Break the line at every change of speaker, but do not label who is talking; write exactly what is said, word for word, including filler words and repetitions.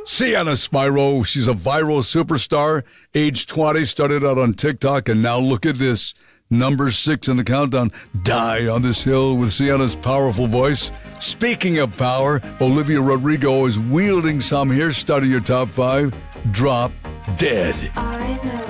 Sienna Spyro, she's a viral superstar, age twenty, started out on TikTok, and now look at this. Number six in the countdown, Die on This Hill with Sienna's powerful voice. Speaking of power, Olivia Rodrigo is wielding some here, starting your top five. Drop Dead.
I know.